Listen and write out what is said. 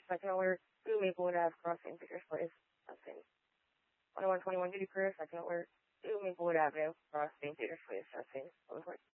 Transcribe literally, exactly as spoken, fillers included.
second alert, two Maplewood Ave, cross Saint Peter's Place, testing. one oh one twenty-one duty crew, second alert, two Maplewood Avenue, cross Saint Peter's Place, testing. eleven point